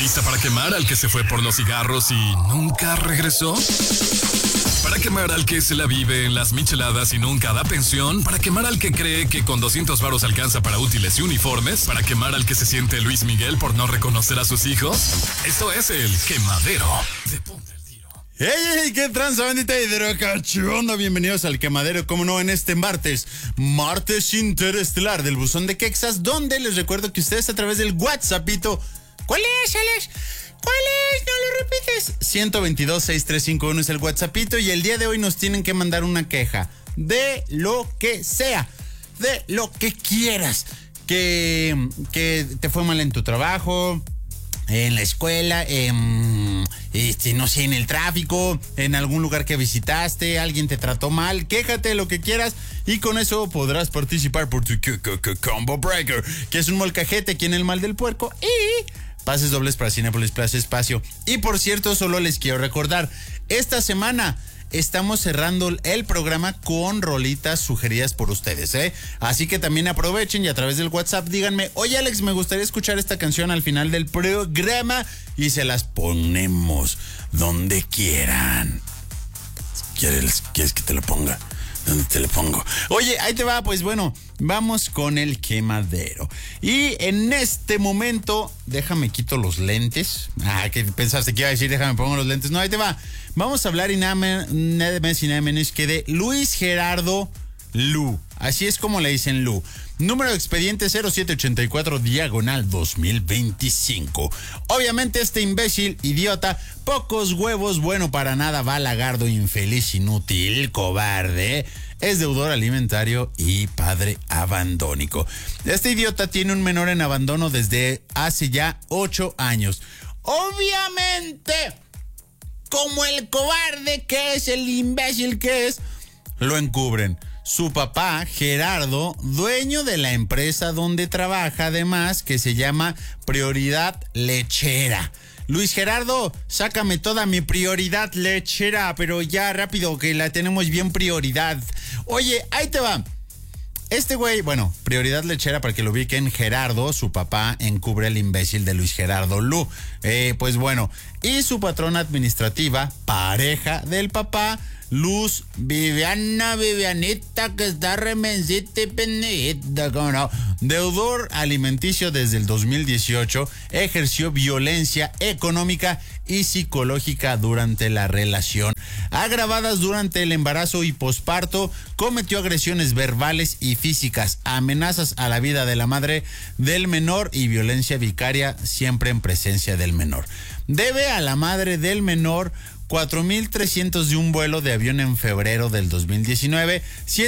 ¿Lista para quemar al que se fue por los cigarros y nunca regresó? ¿Para quemar al que se la vive en las micheladas y nunca da pensión? ¿Para quemar al que cree que con 200 varos alcanza para útiles y uniformes? ¿Para quemar al que se siente Luis Miguel por no reconocer a sus hijos? Esto es el quemadero de Ponte el Tiro. ¡Hey! ¡Qué tranza, bandita hidrocachuonda! Bienvenidos al quemadero, como no, en este martes interestelar del buzón de Quexas, donde les recuerdo que ustedes a través del WhatsAppito... ¿Cuál es, Alex? ¿Cuál es? No lo repites. 122-6351 es el WhatsAppito y el día de hoy nos tienen que mandar una queja de lo que sea, de lo que quieras. Que te fue mal en tu trabajo, en la escuela, no sé, en el tráfico, en algún lugar que visitaste, alguien te trató mal, quéjate lo que quieras y con eso podrás participar por tu Combo Breaker, que es un molcajete aquí en el Mal del Puerco y pases dobles para Cinépolis Plaza Espacio. Y por cierto, solo les quiero recordar, esta semana estamos cerrando el programa con rolitas sugeridas por ustedes, ¿eh? Así que también aprovechen y a través del WhatsApp díganme, oye Alex, me gustaría escuchar esta canción al final del programa y se las ponemos donde quieran. ¿Quieres que te lo ponga? ¿Dónde te lo pongo? Oye, ahí te va, pues bueno, vamos con el quemadero. Y en este momento, déjame quito los lentes. ¿Qué pensaste que iba a decir? Déjame pongo los lentes. No, ahí te va. Vamos a hablar nada más y nada menos que de Luis Gerardo Lu. Así es como le dicen Lu. Número de expediente 0784-2025. Obviamente este imbécil, idiota, pocos huevos, bueno para nada, balagardo, infeliz, inútil, cobarde, es deudor alimentario y padre abandónico. Este idiota tiene un menor en abandono desde hace ya 8 años. Obviamente, como el cobarde que es, el imbécil que es, lo encubren. Su papá, Gerardo, dueño de la empresa donde trabaja, además, que se llama Prioridad Lechera. Luis Gerardo, sácame toda mi prioridad lechera, pero ya rápido, que la tenemos bien prioridad. Oye, ahí te va. Este güey, bueno, Prioridad Lechera, para que lo ubiquen, Gerardo, su papá, encubre al imbécil de Luis Gerardo Lu. Pues bueno, y su patrona administrativa, pareja del papá, Luz Vivianita, que está remencita y pendejita, ¿cómo no? Deudor alimenticio desde el 2018, ejerció violencia económica y psicológica durante la relación. Agravadas durante el embarazo y posparto, cometió agresiones verbales y físicas, amenazas a la vida de la madre del menor y violencia vicaria siempre en presencia del menor. Debe a la madre del menor 4,300 de un vuelo de avión en febrero del 2019,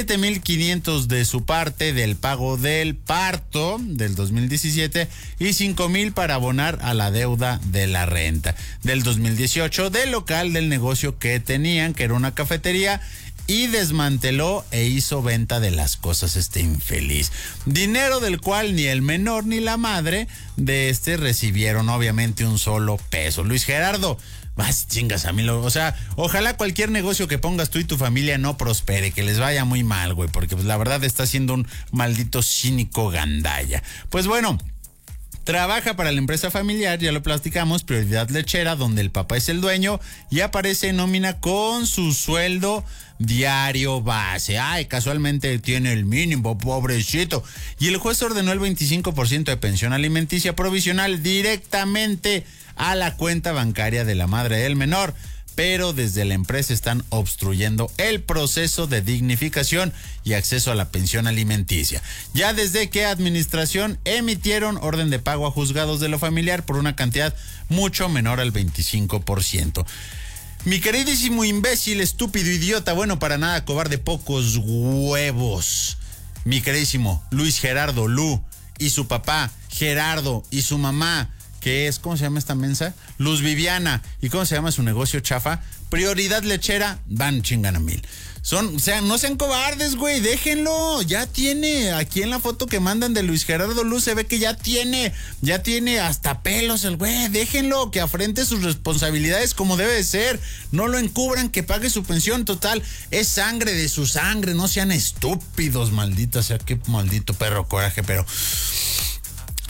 7,500 de su parte del pago del parto del 2017 y 5,000 para abonar a la deuda de la renta del 2018 del local del negocio que tenían, que era una cafetería, y desmanteló e hizo venta de las cosas este infeliz. Dinero del cual ni el menor ni la madre de este recibieron obviamente un solo peso. Luis Gerardo, vas chingas a mí, o sea, ojalá cualquier negocio que pongas tú y tu familia no prospere, que les vaya muy mal, güey, porque pues la verdad está siendo un maldito cínico gandalla. Pues bueno, trabaja para la empresa familiar, ya lo platicamos, Prioridad Lechera, donde el papá es el dueño y aparece en nómina con su sueldo diario base. Ay, casualmente tiene el mínimo, pobrecito. Y el juez ordenó el 25% de pensión alimenticia provisional directamente a la cuenta bancaria de la madre del menor, pero desde la empresa están obstruyendo el proceso de dignificación y acceso a la pensión alimenticia. Ya desde que administración emitieron orden de pago a juzgados de lo familiar por una cantidad mucho menor al 25%. Mi queridísimo imbécil, estúpido, idiota, bueno para nada, cobarde, pocos huevos. Mi queridísimo Luis Gerardo Lu y su papá Gerardo y su mamá, que es, ¿cómo se llama esta mensa? Luz Viviana. ¿Y cómo se llama su negocio chafa? Prioridad Lechera, van chingan a 1,000. O sea, no sean cobardes, güey, déjenlo. Ya tiene, aquí en la foto que mandan de Luis Gerardo Luz se ve que ya tiene hasta pelos el güey. Déjenlo, que afrente sus responsabilidades como debe de ser. No lo encubran, que pague su pensión total. Es sangre de su sangre, no sean estúpidos, maldita sea, qué maldito perro coraje, pero...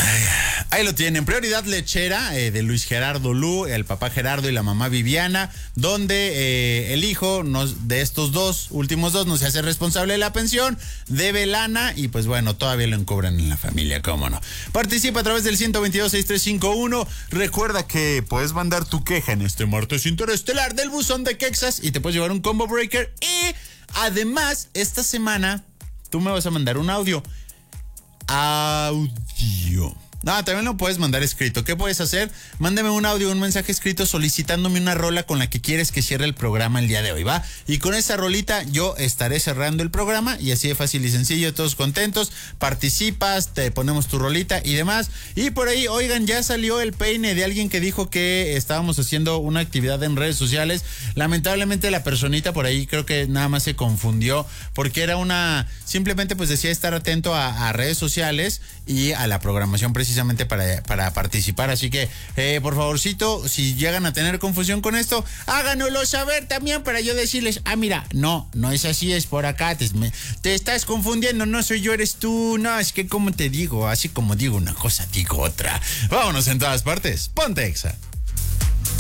Ahí lo tienen, Prioridad Lechera de Luis Gerardo Lu, el papá Gerardo y la mamá Viviana, donde el hijo de estos últimos dos no se hace responsable de la pensión, debe lana y pues bueno, todavía lo encubran en la familia, cómo no. Participa a través del 122-6351. Recuerda que puedes mandar tu queja en este martes interestelar del buzón de Quexas y te puedes llevar un combo breaker. Y además, esta semana tú me vas a mandar un audio. No, también lo puedes mandar escrito. ¿Qué puedes hacer? Mándame un audio, un mensaje escrito solicitándome una rola con la que quieres que cierre el programa el día de hoy, ¿va? Y con esa rolita yo estaré cerrando el programa y así de fácil y sencillo, todos contentos. Participas, te ponemos tu rolita y demás. Y por ahí, oigan, ya salió el peine de alguien que dijo que estábamos haciendo una actividad en redes sociales. Lamentablemente la personita por ahí creo que nada más se confundió porque era simplemente pues decía estar atento a redes sociales y a la programación precisamente para participar, así que por favorcito, si llegan a tener confusión con esto, háganoslo saber también para yo decirles, mira, no es así, es por acá, te estás confundiendo, no soy yo, eres tú, no, es que como te digo, así como digo una cosa, digo otra. Vámonos en todas partes, ponte Exa.